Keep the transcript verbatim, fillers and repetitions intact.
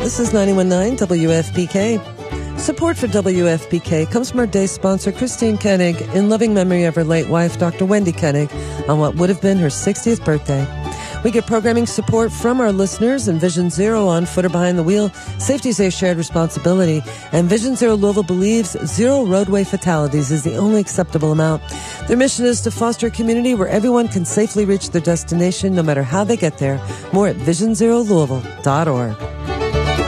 This is ninety-one point nine W F P K. Support for W F P K comes from our day sponsor, Christine Koenig, in loving memory of her late wife, Doctor Wendy Koenig, on what would have been her sixtieth birthday. We get programming support from our listeners and Vision Zero on Footer Behind the Wheel. Safety is a shared responsibility. And Vision Zero Louisville believes zero roadway fatalities is the only acceptable amount. Their mission is to foster a community where everyone can safely reach their destination no matter how they get there. More at vision zero louisville dot org.